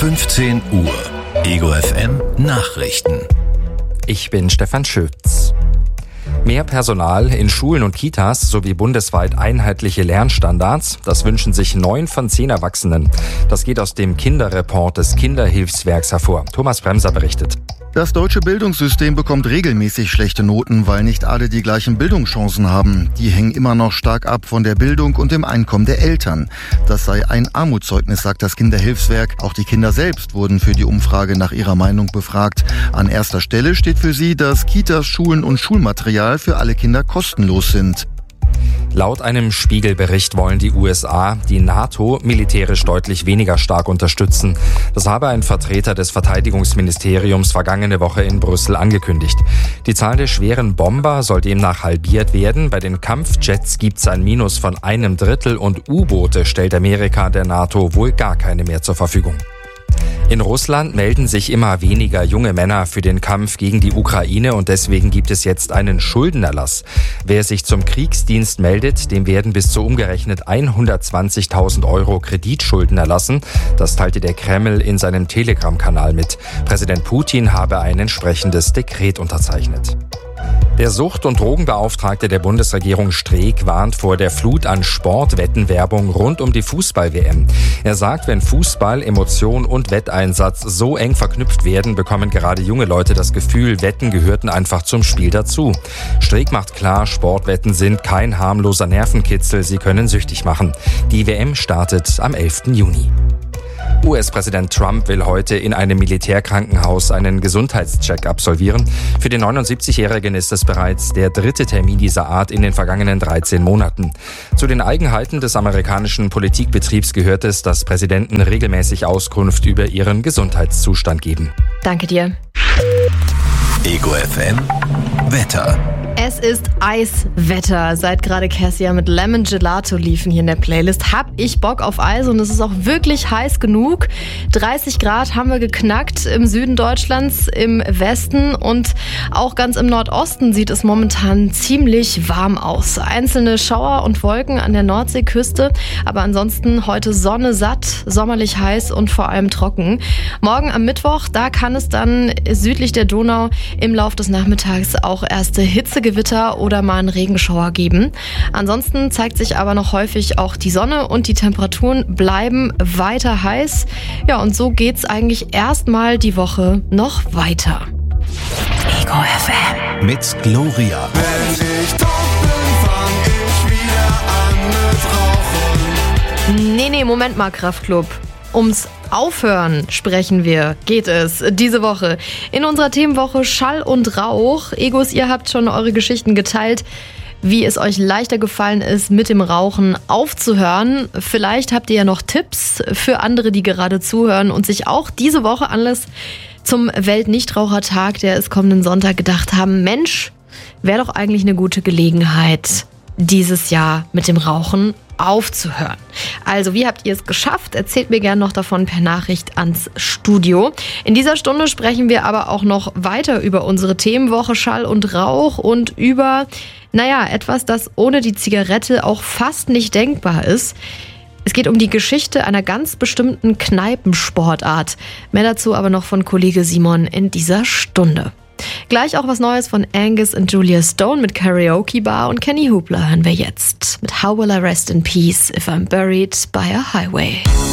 15 Uhr. Ego FM Nachrichten. Ich bin Stefan Schütz. Mehr Personal in Schulen und Kitas sowie bundesweit einheitliche Lernstandards, das wünschen sich 9 von 10 Erwachsenen. Das geht aus dem Kinderreport des Kinderhilfswerks hervor. Thomas Bremser berichtet. Das deutsche Bildungssystem bekommt regelmäßig schlechte Noten, weil nicht alle die gleichen Bildungschancen haben. Die hängen immer noch stark ab von der Bildung und dem Einkommen der Eltern. Das sei ein Armutszeugnis, sagt das Kinderhilfswerk. Auch die Kinder selbst wurden für die Umfrage nach ihrer Meinung befragt. An erster Stelle steht für sie, dass Kitas, Schulen und Schulmaterial für alle Kinder kostenlos sind. Laut einem Spiegelbericht wollen die USA die NATO militärisch deutlich weniger stark unterstützen. Das habe ein Vertreter des Verteidigungsministeriums vergangene Woche in Brüssel angekündigt. Die Zahl der schweren Bomber soll demnach halbiert werden. Bei den Kampfjets gibt es ein Minus von 1/3 und U-Boote stellt Amerika der NATO wohl gar keine mehr zur Verfügung. In Russland melden sich immer weniger junge Männer für den Kampf gegen die Ukraine und deswegen gibt es jetzt einen Schuldenerlass. Wer sich zum Kriegsdienst meldet, dem werden bis zu umgerechnet 120.000 Euro Kreditschulden erlassen. Das teilte der Kreml in seinem Telegram-Kanal mit. Präsident Putin habe ein entsprechendes Dekret unterzeichnet. Der Sucht- und Drogenbeauftragte der Bundesregierung Streeck warnt vor der Flut an Sportwettenwerbung rund um die Fußball-WM. Er sagt, wenn Fußball, Emotion und Wetteinsatz so eng verknüpft werden, bekommen gerade junge Leute das Gefühl, Wetten gehörten einfach zum Spiel dazu. Streeck macht klar, Sportwetten sind kein harmloser Nervenkitzel, sie können süchtig machen. Die WM startet am 11. Juni. US-Präsident Trump will heute in einem Militärkrankenhaus einen Gesundheitscheck absolvieren. Für den 79-Jährigen ist es bereits der 3. Termin dieser Art in den vergangenen 13 Monaten. Zu den Eigenheiten des amerikanischen Politikbetriebs gehört es, dass Präsidenten regelmäßig Auskunft über ihren Gesundheitszustand geben. Danke dir. Ego FM Wetter. Es ist Eiswetter. Seit gerade Cassia mit Lemon Gelato liefen hier in der Playlist, hab ich Bock auf Eis und es ist auch wirklich heiß genug. 30 Grad haben wir geknackt im Süden Deutschlands, im Westen und auch ganz im Nordosten sieht es momentan ziemlich warm aus. Einzelne Schauer und Wolken an der Nordseeküste, aber ansonsten heute Sonne satt, sommerlich heiß und vor allem trocken. Morgen am Mittwoch, da kann es dann südlich der Donau im Lauf des Nachmittags auch erste Hitzegewitter oder mal einen Regenschauer geben. Ansonsten zeigt sich aber noch häufig auch die Sonne und die Temperaturen bleiben weiter heiß. Ja, und so geht's eigentlich erstmal die Woche noch weiter. Ego FM mit Gloria. Wenn ich tot bin, fang ich wieder an mit Rauchen. Nee, Moment mal, Kraftklub. Ums Aufhören sprechen wir, geht es diese Woche. In unserer Themenwoche Schall und Rauch. Egos, ihr habt schon eure Geschichten geteilt, wie es euch leichter gefallen ist, mit dem Rauchen aufzuhören. Vielleicht habt ihr ja noch Tipps für andere, die gerade zuhören und sich auch diese Woche Anlass zum Weltnichtrauchertag, der ist kommenden Sonntag, gedacht haben, Mensch, wäre doch eigentlich eine gute Gelegenheit, dieses Jahr mit dem Rauchen aufzuhören. Also, wie habt ihr es geschafft? Erzählt mir gerne noch davon per Nachricht ans Studio. In dieser Stunde sprechen wir aber auch noch weiter über unsere Themenwoche Schall und Rauch und über, etwas, das ohne die Zigarette auch fast nicht denkbar ist. Es geht um die Geschichte einer ganz bestimmten Kneipensportart. Mehr dazu aber noch von Kollege Simon in dieser Stunde. Gleich auch was Neues von Angus und Julia Stone mit Karaoke Bar und Kenny Hoopla hören wir jetzt mit How Will I Rest in Peace If I'm Buried by a Highway.